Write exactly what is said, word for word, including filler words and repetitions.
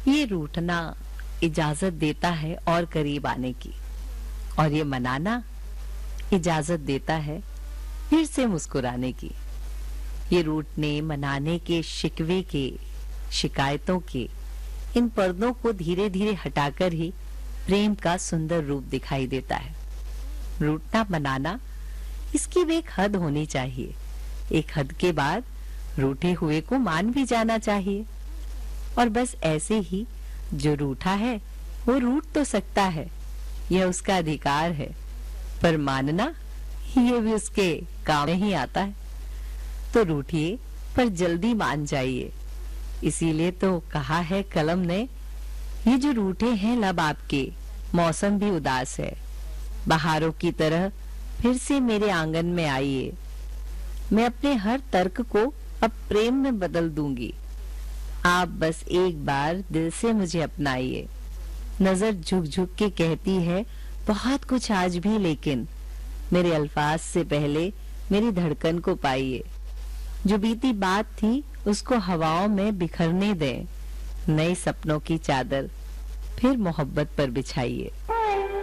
ये रूठना इजाजत देता है और करीब आने की, और ये मनाना इजाजत देता है फिर से मुस्कुराने की। ये रूठने मनाने के शिकवे के शिकायतों के इन पर्दों को धीरे धीरे हटाकर ही प्रेम का सुंदर रूप दिखाई देता है। रूठना मनाना, इसकी भी एक हद होनी चाहिए। एक हद के बाद रूठे हुए को मान भी जाना चाहिए। और बस ऐसे ही जो रूठा है वो रूठ तो सकता है, यह उसका अधिकार है, पर मानना ये भी उसके काम नहीं आता है। तो रूठिए पर जल्दी मान जाइए। इसीलिए तो कहा है कलम ने, ये जो रूठे हैं लब आपके, मौसम भी उदास है, बहारों की तरह फिर से मेरे आंगन में आइए। मैं अपने हर तर्क को अब प्रेम में बदल दूंगी। आप बस एक बार दिल से मुझे अपनाइए। नजर झुक झुक के कहती है बहुत कुछ आज भी, लेकिन मेरे अल्फाज से पहले मेरी धड़कन को पाइए। जो बीती बात थी उसको हवाओं में बिखरने दें। नए सपनों की चादर फिर मोहब्बत पर बिछाइए।